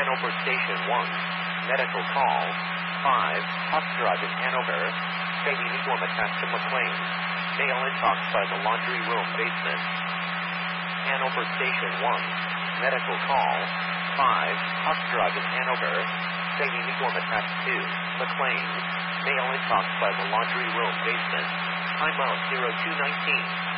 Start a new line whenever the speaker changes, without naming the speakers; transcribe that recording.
Hanover Station 1. Medical call. 5. Huff drug in Hanover. Baby uniform attached to McLean. Male intox by the laundry room basement. Hanover Station 1. Medical call. 5. Huff drug in Hanover. Baby uniform attached to McLean. Male intox by the laundry room basement. Time out 0219.